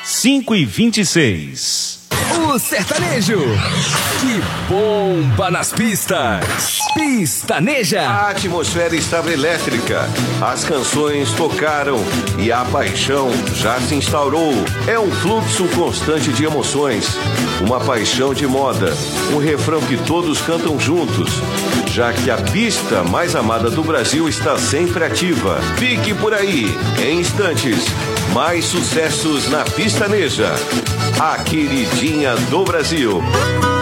5h26. O sertanejo que bomba nas pistas. Pistaneja. A atmosfera estava elétrica. As canções tocaram e a paixão já se instaurou. É um fluxo constante de emoções. Uma paixão de moda. Um refrão que todos cantam juntos. Já que a pista mais amada do Brasil está sempre ativa. Fique por aí. Em instantes, mais sucessos na Pistaneja. A queridinha do Brasil.